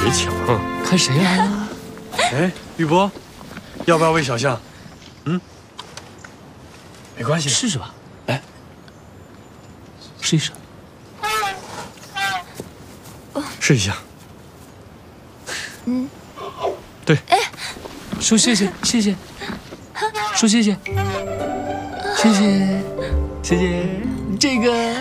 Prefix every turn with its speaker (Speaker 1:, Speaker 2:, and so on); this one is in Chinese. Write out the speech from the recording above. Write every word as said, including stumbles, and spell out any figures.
Speaker 1: 别抢，
Speaker 2: 看谁来了？
Speaker 1: 哎，玉波，要不要喂小象？嗯，没关系，
Speaker 2: 试试吧。
Speaker 1: 来，
Speaker 2: 试一试。
Speaker 1: 试一下。
Speaker 3: 嗯，
Speaker 1: 对。
Speaker 3: 哎，
Speaker 2: 说谢谢，谢谢，说谢谢，谢谢，谢谢这个。